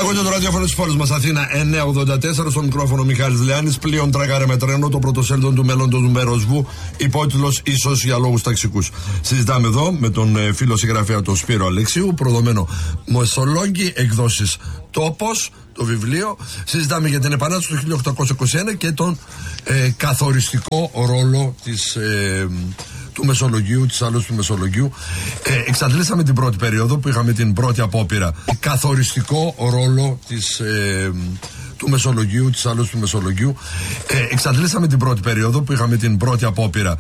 Ακούτε το ραδιόφωνο τη πόλη μα Αθήνα 984, στο μικρόφωνο Μιχάλης Λιάννης. Πλοίον τραγάρε με τρένο, το πρωτοσέλιδο του μέλλοντος του Μεροσβού, υπότιτλος ίσως για λόγους ταξικούς. Συζητάμε εδώ με τον φίλο συγγραφέα τον Σπύρο Αλεξίου, προδομένο Μεσολόγγι, εκδόσεις Τόπος, το βιβλίο. Συζητάμε για την Επανάσταση του 1821 και τον καθοριστικό ρόλο του Μεσολογγίου, της άλλης του Μεσολογγίου. Εξαντλήσαμε την πρώτη περίοδο που είχαμε την πρώτη απόπειρα. Καθοριστικό ρόλο του Μεσολογγίου, της άλλης του Μεσολογγίου. Εξαντλήσαμε την πρώτη περίοδο που είχαμε την πρώτη απόπειρα